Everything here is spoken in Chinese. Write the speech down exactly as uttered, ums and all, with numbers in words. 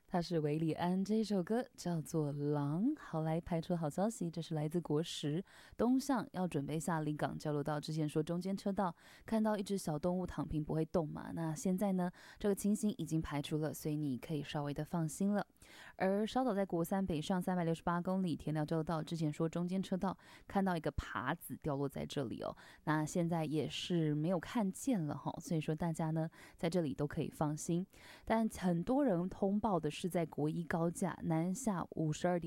他是韦礼安，这一首歌叫做《狼》。好，来排除好消息，这是来自国十东向，要准备下离港交流道之前说中间车道看到一只小动物躺平不会动嘛？那现在呢，这个情形已经排除了，所以你可以稍微的放心了。而稍早在国三北上三百六十八公里田寮交流道之前说中间车道看到一个耙子掉落在这里哦，那现在也是没有看见了哈，所以说大家呢在这里都可以放心。但很多人通报的是在国一高架南下五十二点